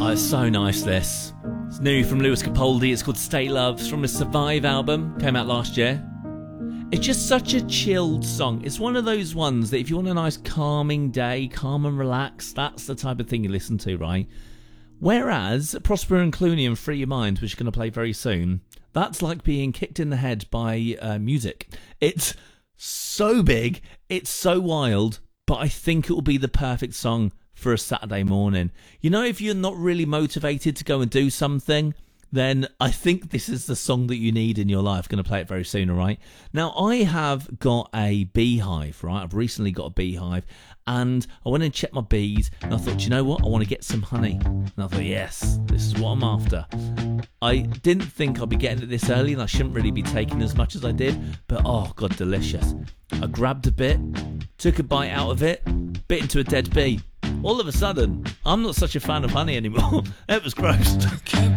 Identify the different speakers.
Speaker 1: Oh, it's so nice, this. It's new from Lewis Capaldi. It's called Stay Love. It's from his Survive album. Came out last year. It's just such a chilled song. It's one of those ones that if you want a nice calming day, calm and relax, that's the type of thing you listen to, right? Whereas Prosper and Clooney and Free Your Mind, which are going to play very soon, that's like being kicked in the head by music. It's so big, it's so wild, but I think it will be the perfect song for a Saturday morning. You know, if you're not really motivated to go and do something, then I think this is the song that you need in your life. I'm going to play it very soon, all right? Now, I have got a beehive, right? I've recently got a beehive, and I went and checked my bees, and I thought, you know what? I want to get some honey. And I thought, yes, this is what I'm after. I didn't think I'd be getting it this early, and I shouldn't really be taking as much as I did, but oh, God, delicious. I grabbed a bit, took a bite out of it, bit into a dead bee. All of a sudden, I'm not such a fan of honey anymore. It was gross.